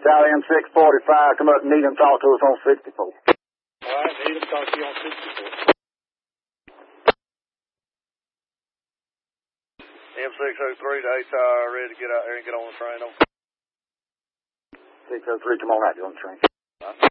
Charlie M645, come up and need him, talk to us on 64. All right, need him, talk to you on 64. M603 to A-Tower, ready to get out there and get on the train. 603, come on out, you're on the train.